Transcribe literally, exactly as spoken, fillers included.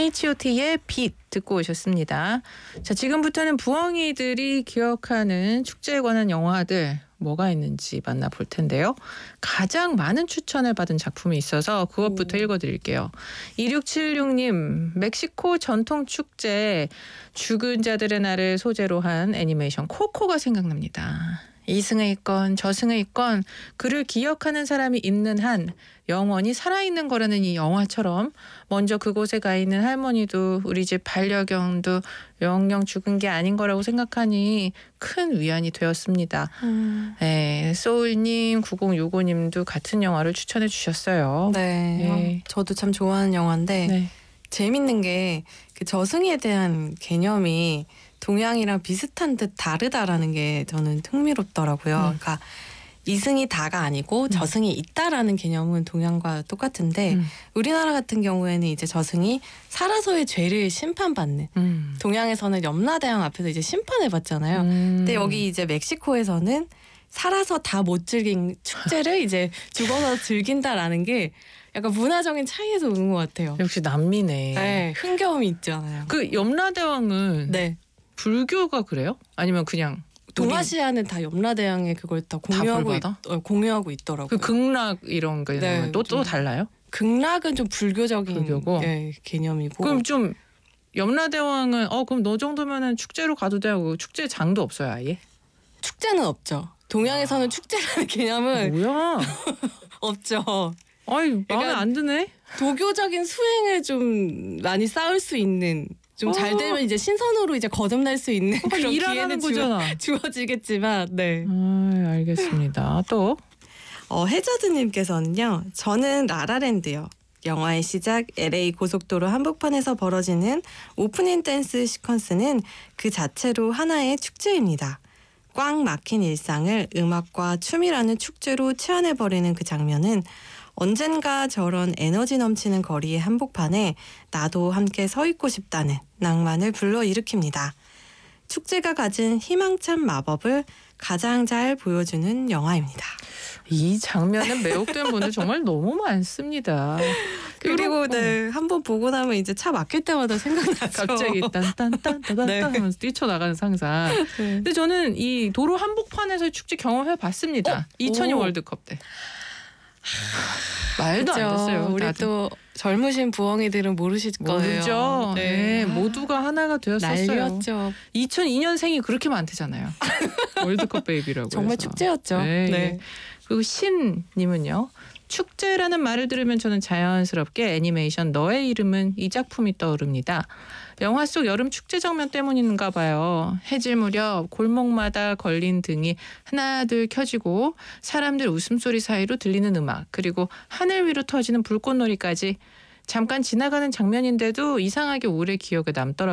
에이치 오 티의 빛 듣고 오셨습니다. 자, 지금부터는 부엉이들이 기억하는 축제에 관한 영화들 뭐가 있는지 만나볼 텐데요. 가장 많은 추천을 받은 작품이 있어서 그것부터 오. 읽어드릴게요. 이육칠육 님, 멕시코 전통축제 죽은 자들의 날을 소재로 한 애니메이션 코코가 생각납니다. 이승에 있건 저승에 있건 그를 기억하는 사람이 있는 한 영원히 살아있는 거라는 이 영화처럼 먼저 그곳에 가 있는 할머니도 우리 집 반려견도 영영 죽은 게 아닌 거라고 생각하니 큰 위안이 되었습니다. 음. 네, 소울님, 구공육오 님도 같은 영화를 추천해 주셨어요. 네, 네. 어, 저도 참 좋아하는 영화인데 네. 재밌는 게 그 저승에 대한 개념이 동양이랑 비슷한 듯 다르다라는 게 저는 흥미롭더라고요. 음. 그러니까 이승이 다가 아니고 저승이 있다라는 개념은 동양과 똑같은데 음. 우리나라 같은 경우에는 이제 저승이 살아서의 죄를 심판받는 음. 동양에서는 염라대왕 앞에서 이제 심판을 받잖아요. 음. 근데 여기 이제 멕시코에서는 살아서 다 못 즐긴 축제를 이제 죽어서 즐긴다라는 게 약간 문화적인 차이에서 오는 것 같아요. 역시 남미네. 네, 흥겨움이 있잖아요. 그 염라대왕은 네. 불교가 그래요? 아니면 그냥 동아시아는 다 염라대왕의 그걸 다 공유하고 다 있, 어, 공유하고 있더라고요. 그 극락 이런 거 네, 또 또 달라요? 극락은 좀 불교적인 불교고? 네, 개념이고. 그럼 좀 염라대왕은 어 그럼 너 정도면은 축제로 가도 되고 축제장도 없어요 아예? 축제는 없죠. 동양에서는 아... 축제라는 개념은 뭐야? 없죠. 아이 마음에 안 드네. 도교적인 수행을 좀 많이 쌓을 수 있는 좀 잘 되면 이제 신선으로 이제 거듭날 수 있는 그런 기회는 거잖아. 주어, 주어지겠지만 네. 아, 알겠습니다. 또 어, 해저드님께서는요. 저는 라라랜드요. 영화의 시작 엘에이 고속도로 한복판에서 벌어지는 오프닝 댄스 시퀀스는 그 자체로 하나의 축제입니다. 꽉 막힌 일상을 음악과 춤이라는 축제로 치환해버리는 그 장면은 언젠가 저런 에너지 넘치는 거리의 한복판에 나도 함께 서 있고 싶다는 낭만을 불러일으킵니다. 축제가 가진 희망찬 마법을 가장 잘 보여주는 영화입니다. 이 장면은 매혹된 분들 정말 너무 많습니다. 그리고 네, 한번 보고 나면 이제 차 막힐 때마다 생각나죠. 갑자기 딴딴딴딴딴 네. 하면서 뛰쳐나가는 상상. 네. 근데 저는 이 도로 한복판에서 축제 경험해봤습니다. 어? 이천이 오. 월드컵 때. 말도 그렇죠. 안 됐어요. 우리 다들. 또 젊으신 부엉이들은 모르실 거예요. 모르죠. 네. 네. 모두가 하나가 되었었어요. 난리였죠. 이천이 년생이 그렇게 많대잖아요. 월드컵 베이비라고 정말 해서. 축제였죠. 네. 네. 그리고 신님은요. 축제라는 말을 들으면 저는 자연스럽게 애니메이션 너의 이름은 이 작품이 떠오릅니다. 영화 속 여름 축제 장면 때문인가 봐요. 해질 무렵 골목마다 걸린 등이 하나 둘 켜지고 사람들 웃음소리 사이로 들리는 음악 그리고 하늘 위로 터지는 불꽃놀이까지 잠깐 지나가는 장면인데도 이상하게 오래 기억에 남더라고요.